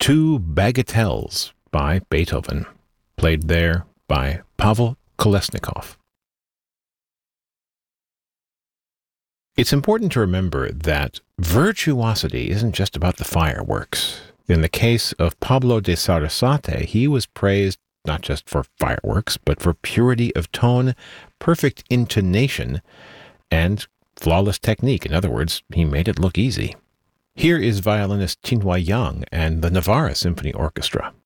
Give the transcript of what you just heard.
Two Bagatelles by Beethoven, played there by Pavel Kolesnikov. It's important to remember that virtuosity isn't just about the fireworks. In the case of Pablo de Sarasate, he was praised not just for fireworks, but for purity of tone, perfect intonation, and flawless technique. In other words, he made it look easy. Here is violinist Qinhua Yang and the Navarra Symphony Orchestra.